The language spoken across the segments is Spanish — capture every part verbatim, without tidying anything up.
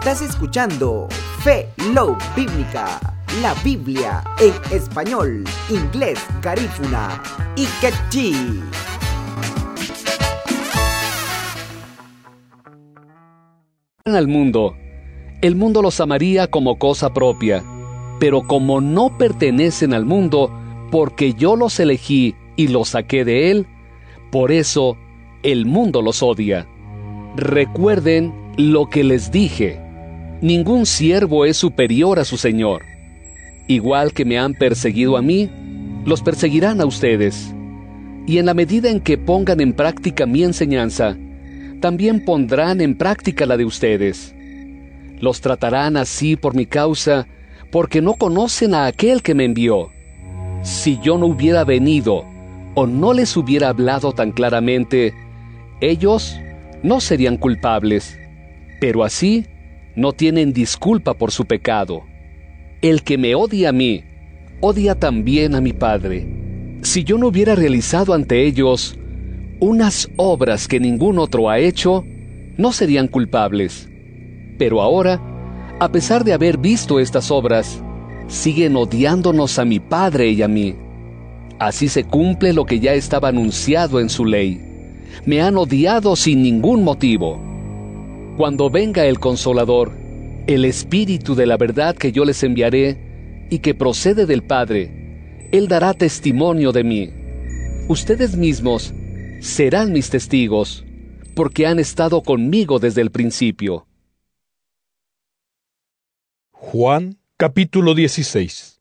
Estás escuchando Fe Love Bíblica, la Biblia en español, inglés, garífuna y quechí. Al mundo, el mundo los amaría como cosa propia, pero como no pertenecen al mundo, porque yo los elegí y los saqué de él, por eso el mundo los odia. Recuerden lo que les dije: ningún siervo es superior a su señor. Igual que me han perseguido a mí, los perseguirán a ustedes. Y en la medida en que pongan en práctica mi enseñanza, también pondrán en práctica la de ustedes. Los tratarán así por mi causa, porque no conocen a aquel que me envió. Si yo no hubiera venido, o no les hubiera hablado tan claramente, ellos no serían culpables, pero así no tienen disculpa por su pecado. El que me odia a mí, odia también a mi Padre. Si yo no hubiera realizado ante ellos unas obras que ningún otro ha hecho, no serían culpables. Pero ahora, a pesar de haber visto estas obras, siguen odiándonos a mi Padre y a mí. Así se cumple lo que ya estaba anunciado en su ley. Me han odiado sin ningún motivo. Cuando venga el Consolador, el Espíritu de la verdad que yo les enviaré y que procede del Padre, Él dará testimonio de mí. Ustedes mismos serán mis testigos, porque han estado conmigo desde el principio. Juan, capítulo dieciséis.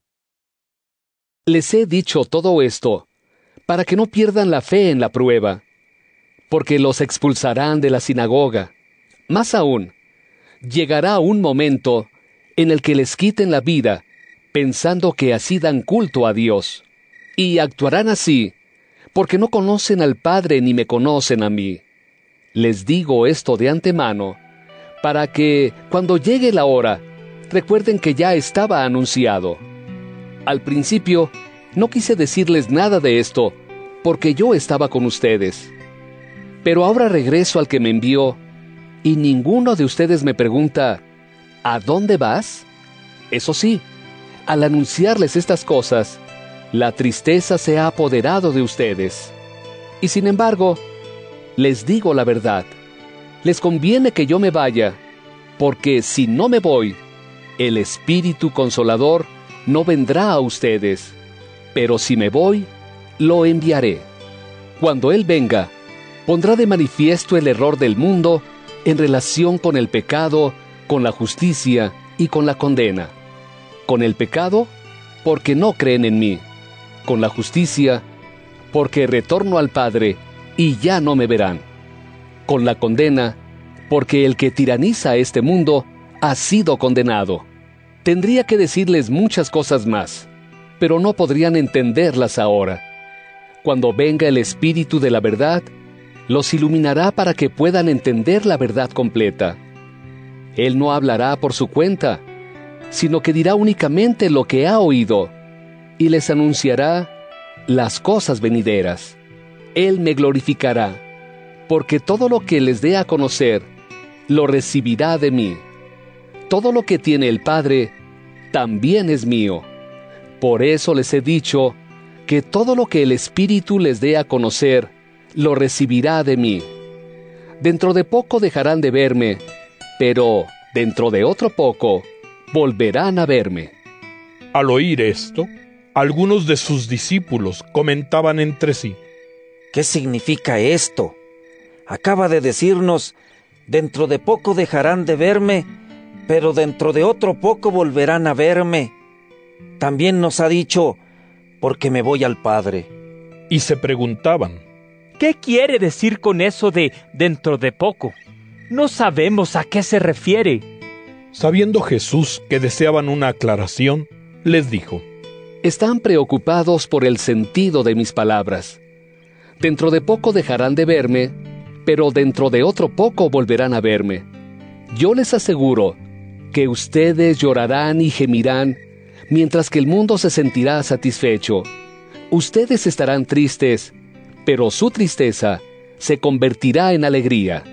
Les he dicho todo esto para que no pierdan la fe en la prueba, porque los expulsarán de la sinagoga. Más aún, llegará un momento en el que les quiten la vida, pensando que así dan culto a Dios. Y actuarán así, porque no conocen al Padre ni me conocen a mí. Les digo esto de antemano, para que, cuando llegue la hora, recuerden que ya estaba anunciado. Al principio, no quise decirles nada de esto, porque yo estaba con ustedes. Pero ahora regreso al que me envió, y ninguno de ustedes me pregunta: ¿a dónde vas? Eso sí, al anunciarles estas cosas, la tristeza se ha apoderado de ustedes. Y sin embargo, les digo la verdad: les conviene que yo me vaya, porque si no me voy, el Espíritu Consolador no vendrá a ustedes. Pero si me voy, lo enviaré. Cuando Él venga, pondrá de manifiesto el error del mundo en relación con el pecado, con la justicia y con la condena. Con el pecado, porque no creen en mí. Con la justicia, porque retorno al Padre y ya no me verán. Con la condena, porque el que tiraniza a este mundo ha sido condenado. Tendría que decirles muchas cosas más, pero no podrían entenderlas ahora. Cuando venga el Espíritu de la verdad, los iluminará para que puedan entender la verdad completa. Él no hablará por su cuenta, sino que dirá únicamente lo que ha oído, y les anunciará las cosas venideras. Él me glorificará, porque todo lo que les dé a conocer, lo recibirá de mí. Todo lo que tiene el Padre, también es mío. Por eso les he dicho que todo lo que el Espíritu les dé a conocer, lo recibirá de mí. Dentro de poco dejarán de verme, pero dentro de otro poco volverán a verme. Al oír esto, algunos de sus discípulos comentaban entre sí: ¿qué significa esto? Acaba de decirnos: dentro de poco dejarán de verme, pero dentro de otro poco volverán a verme. También nos ha dicho: porque me voy al Padre. Y se preguntaban: ¿qué quiere decir con eso de dentro de poco? No sabemos a qué se refiere. Sabiendo Jesús que deseaban una aclaración, les dijo: Están preocupados por el sentido de mis palabras. Dentro de poco dejarán de verme, pero dentro de otro poco volverán a verme. Yo les aseguro que ustedes llorarán y gemirán, mientras que el mundo se sentirá satisfecho. Ustedes estarán tristes, pero su tristeza se convertirá en alegría.